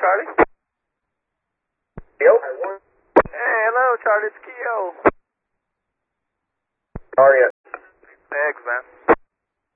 Charlie. Yo. Hey, hello, Charlie. It's Keo. How are you? Thanks, man.